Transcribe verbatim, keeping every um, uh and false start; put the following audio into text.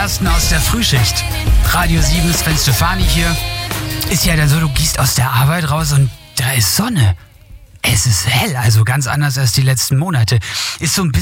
ersten aus der Frühschicht. Radio sieben, Sven Stefani hier. Ist ja dann so, du gehst aus der Arbeit raus und da ist Sonne. Es ist hell, also ganz anders als die letzten Monate. Ist so ein bisschen